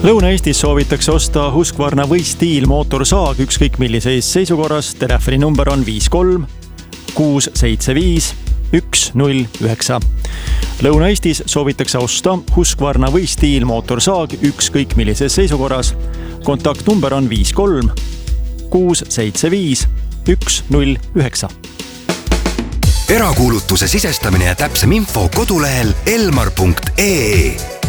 Lõuna-Eestis soovitakse osta Husqvarna võiststiil mootorsaag ükskõik millises seisukorras. Telefoni number on 53 675 109. Lõuna-Eestis soovitakse osta Husqvarna võiststiil mootorsaag ükskõik millises seisukorras. Kontaktnumber on 53 675 109. Erakuulutuse sisestamine ja täpsem info kodulehel elmar.ee.